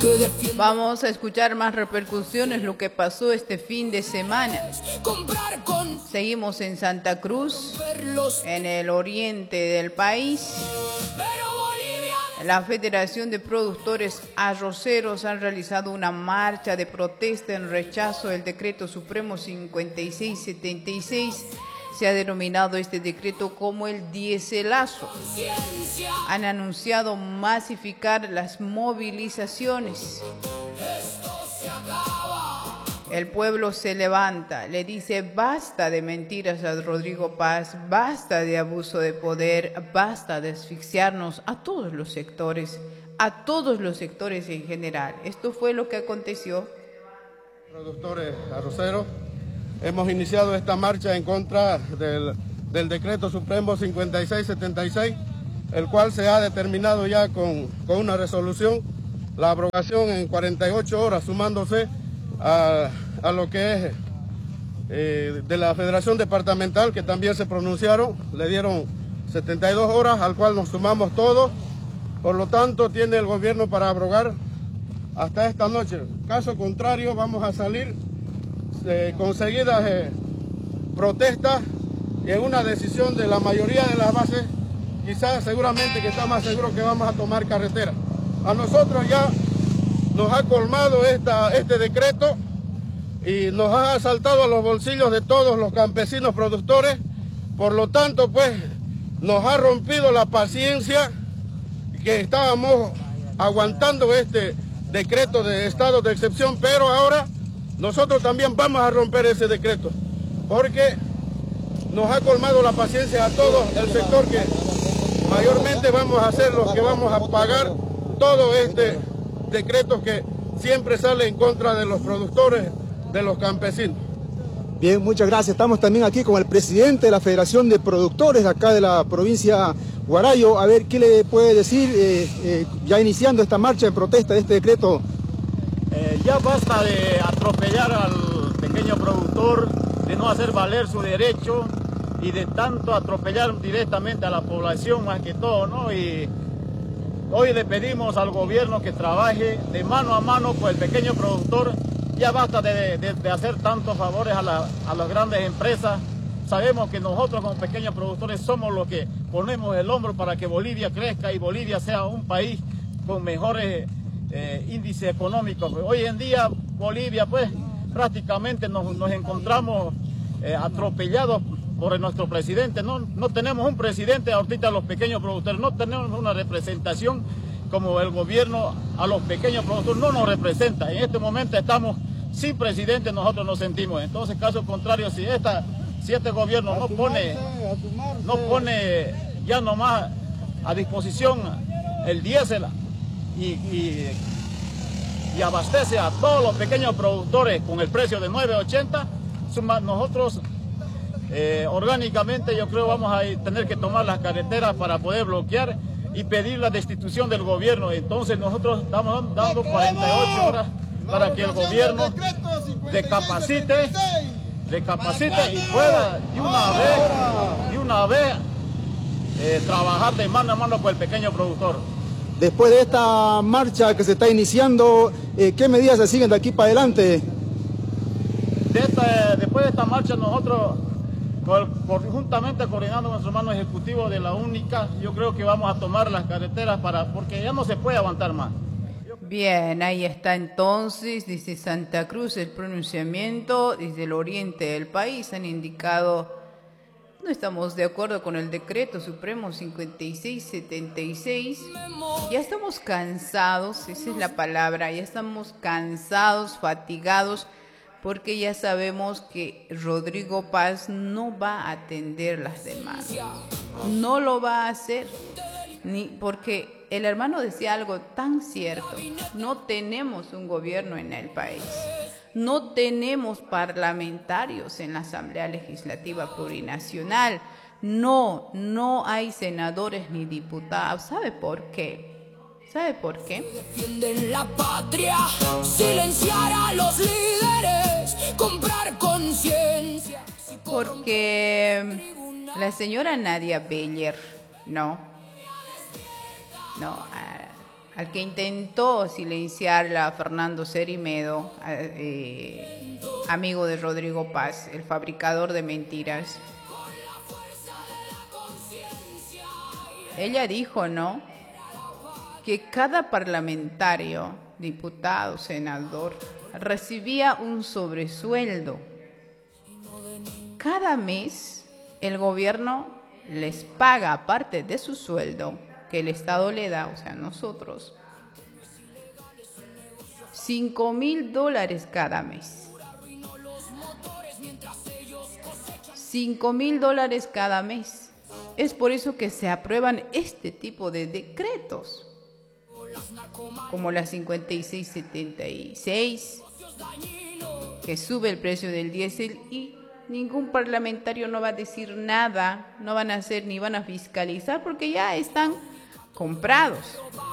Vamos a escuchar más repercusiones, lo que pasó este fin de semana. Seguimos en Santa Cruz, en el oriente del país. La Federación de Productores Arroceros han realizado una marcha de protesta en rechazo del Decreto Supremo 5676. Se ha denominado este decreto como el diéselazo. Han anunciado masificar las movilizaciones. El pueblo se levanta, le dice basta de mentiras a Rodrigo Paz, basta de abuso de poder, basta de asfixiarnos a todos los sectores en general. Esto fue lo que aconteció. Productores arroceros, hemos iniciado esta marcha en contra del Decreto Supremo 5676, el cual se ha determinado ya con una resolución la abrogación en 48 horas, sumándose a lo que es de la Federación Departamental, que también se pronunciaron, le dieron 72 horas, al cual nos sumamos todos. Por lo tanto, tiene el gobierno para abrogar hasta esta noche. Caso contrario, vamos a salir con seguidas protestas y en una decisión de la mayoría de las bases, quizás seguramente que está más seguro que vamos a tomar carretera. A nosotros ya nos ha colmado este decreto y nos ha asaltado a los bolsillos de todos los campesinos productores. Por lo tanto, pues, nos ha rompido la paciencia que estábamos aguantando este decreto de estado de excepción, pero ahora nosotros también vamos a romper ese decreto, porque nos ha colmado la paciencia a todo el sector, que mayormente vamos a ser los que vamos a pagar todo este decreto que siempre sale en contra de los productores, de los campesinos. Bien, muchas gracias. Estamos también aquí con el presidente de la Federación de Productores de acá de la provincia Huarayo. A ver, ¿qué le puede decir ya iniciando esta marcha en protesta de este decreto? Ya basta de atropellar al pequeño productor, de no hacer valer su derecho y de tanto atropellar directamente a la población más que todo, ¿no? Y hoy le pedimos al gobierno que trabaje de mano a mano con el pequeño productor. Ya basta de hacer tantos favores a las grandes empresas. Sabemos que nosotros como pequeños productores somos los que ponemos el hombro para que Bolivia crezca y Bolivia sea un país con mejores índices económicos. Hoy en día Bolivia, pues, prácticamente nos encontramos atropellados por nuestro presidente. No tenemos un presidente ahorita a los pequeños productores, no tenemos una representación como el gobierno a los pequeños productores, no nos representa. En este momento estamos sin presidente, nosotros nos sentimos. Entonces, caso contrario, si este gobierno no pone ya nomás a disposición el diésel y abastece a todos los pequeños productores con el precio de 9.80, nosotros orgánicamente yo creo vamos a tener que tomar las carreteras para poder bloquear y pedir la destitución del gobierno. Entonces nosotros estamos dando 48 horas para que el gobierno recapacite y pueda de una vez trabajar de mano a mano con el pequeño productor. Después de esta marcha que se está iniciando, ¿qué medidas se siguen de aquí para adelante? Después de esta marcha nosotros, juntamente coordinando con nuestro hermano ejecutivo de la única, yo creo que vamos a tomar las carreteras porque ya no se puede aguantar más. Bien, ahí está entonces, desde Santa Cruz el pronunciamiento, desde el oriente del país han indicado: no estamos de acuerdo con el Decreto Supremo 5676, ya estamos cansados, esa es la palabra, ya estamos cansados, fatigados, porque ya sabemos que Rodrigo Paz no va a atender las demandas, no lo va a hacer, porque el hermano decía algo tan cierto: no tenemos un gobierno en el país, no tenemos parlamentarios en la Asamblea Legislativa Plurinacional, no hay senadores ni diputados. ¿Sabe por qué? ¿Sabe por qué? Defienden la patria, silenciar a los líderes, comprar conciencia. Porque la señora Nadia Beller, al que intentó silenciar a Fernando Cerimedo, amigo de Rodrigo Paz, el fabricador de mentiras. Ella dijo, ¿no?, que cada parlamentario, diputado, senador, recibía un sobresueldo. Cada mes el gobierno les paga, aparte de su sueldo que el Estado le da, o sea, nosotros, $5,000 cada mes. $5,000 cada mes. Es por eso que se aprueban este tipo de decretos, como la 5676, que sube el precio del diésel y ningún parlamentario no va a decir nada, no van a hacer ni van a fiscalizar porque ya están comprados.